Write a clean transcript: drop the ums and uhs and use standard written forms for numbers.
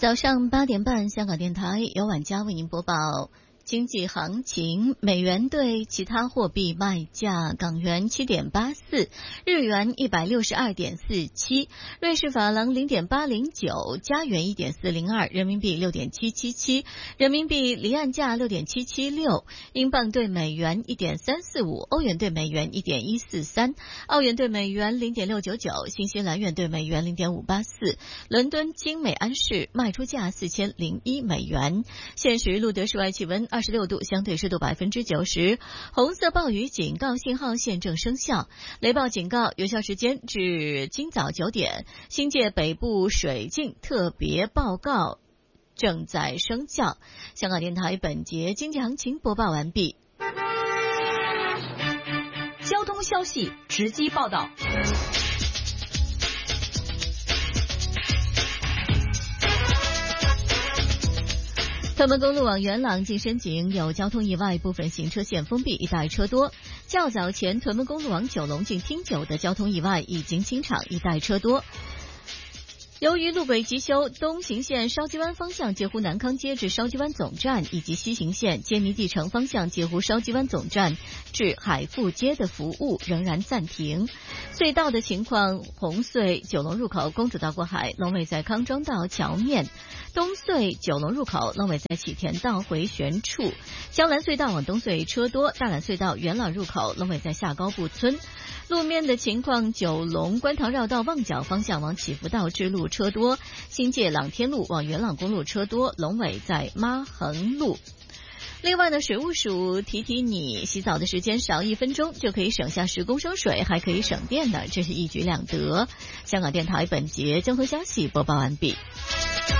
早上8点半，香港电台由晚佳为您播报经济行情。美元对其他货币卖价：港元7.84，日元162.47，瑞士法郎0.809，加元1.402，人民币6.777，人民币离岸价6.776，英镑对美元1.345，欧元对美元1.143，澳元对美元0.699，新西兰元对美元0.584。伦敦金美安市卖出价4001美元。现时录得室外气温26度，相对湿度90%，红色暴雨警告信号现正生效，雷暴警告有效时间至今早9点。新界北部水浸特别报告正在生效。香港电台本节经济行情播报完毕。 交通消息直击报道。 屯门公路往元朗进深井有交通意外，部分行车线封闭，一带车多。较早前屯门公路往九龙进汀九的交通意外已经清场，一带车多。由于路轨急修，东行线筲箕湾方向介乎南康街至筲箕湾总站，以及西行线揭迷地城方向介乎筲箕湾总站至海富街的服务仍然暂停。隧道的情况：红隧九龙入口公主道过海，龙尾在康庄道桥面；东隧九龙入口龙尾在启田道回旋处；江南隧道往东隧车多，大榄隧道元朗入口龙尾在下高步村。路面的情况：九龙观塘绕道旺角方向往祈福道支路车多，新界朗天路往元朗公路车多，龙尾在妈横路。另外呢，水务署提你，洗澡的时间少1分钟就可以省下10公升水，还可以省电呢，这是一举两得。香港电台本节交通消息播报完毕。